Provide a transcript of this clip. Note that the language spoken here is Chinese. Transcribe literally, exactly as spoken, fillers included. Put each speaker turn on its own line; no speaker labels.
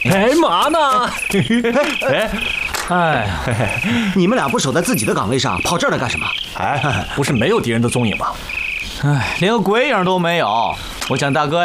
哎，嘛呢？哎，哎，
你们俩不守在自己的岗位上，跑这儿来干什么？
哎，不是没有敌人的踪影吗？
哎，连个鬼影都没有。我想大哥